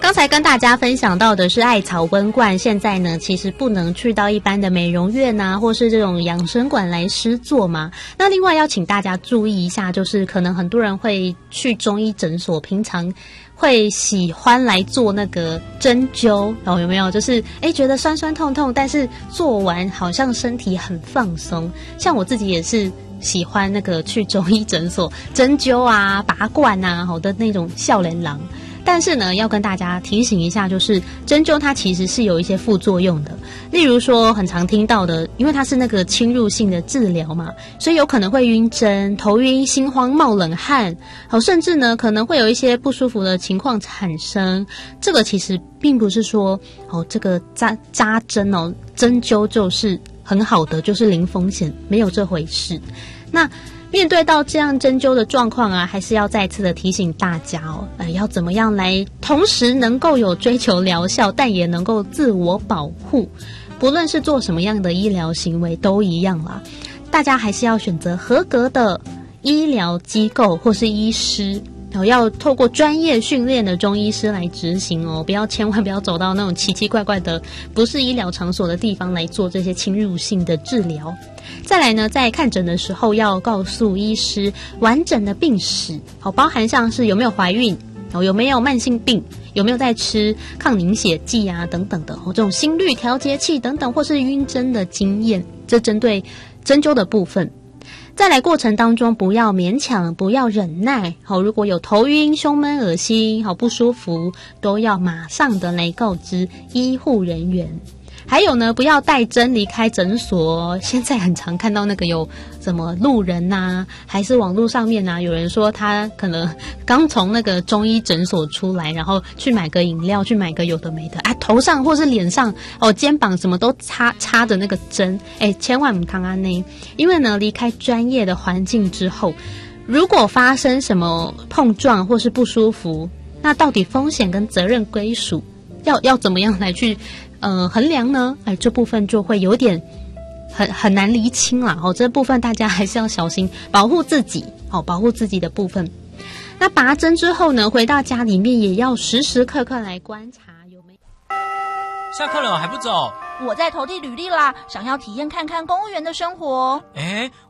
刚才跟大家分享到的是艾草温罐，现在呢其实不能去到一般的美容院啊，或是这种养生馆来施作嘛。那另外要请大家注意一下，就是可能很多人会去中医诊所，平常会喜欢来做那个针灸哦，有没有？就是觉得酸酸痛痛，但是做完好像身体很放松。像我自己也是喜欢那个去中医诊所针灸啊、拔罐啊，好的那种少年郎。但是呢，要跟大家提醒一下，就是针灸它其实是有一些副作用的，例如说很常听到的，因为它是那个侵入性的治疗嘛，所以有可能会晕针、头晕、心慌、冒冷汗，甚至呢可能会有一些不舒服的情况产生。这个其实并不是说这个扎针针灸就是很好的，就是零风险，没有这回事。那面对到这样针灸的状况啊，还是要再次的提醒大家要怎么样来同时能够有追求疗效，但也能够自我保护。不论是做什么样的医疗行为都一样啦，大家还是要选择合格的医疗机构或是医师，要透过专业训练的中医师来执行千万不要走到那种奇奇怪怪的不是医疗场所的地方来做这些侵入性的治疗。再来呢，在看诊的时候要告诉医师完整的病史，包含像是有没有怀孕，有没有慢性病，有没有在吃抗凝血剂啊等等的，这种心率调节器等等，或是晕针的经验，这针对针灸的部分。再来过程当中不要勉强，不要忍耐，如果有头晕、胸闷、恶心、不舒服，都要马上的来告知医护人员。还有呢，不要带针离开诊所。现在很常看到那个有什么路人啊，还是网络上面啊，有人说他可能刚从那个中医诊所出来，然后去买个饮料，去买个有的没的头上或是脸上肩膀什么都插着那个针，千万不可以呢，因为呢离开专业的环境之后，如果发生什么碰撞或是不舒服，那到底风险跟责任归属要怎么样来去衡量呢？这部分就会有点很难厘清啦。这部分大家还是要小心，保护自己，保护自己的部分。那拔针之后呢，回到家里面也要时时刻刻来观察有没有。 下课了还不走？ 我在投递履历啦，想要体验看看公务员的生活。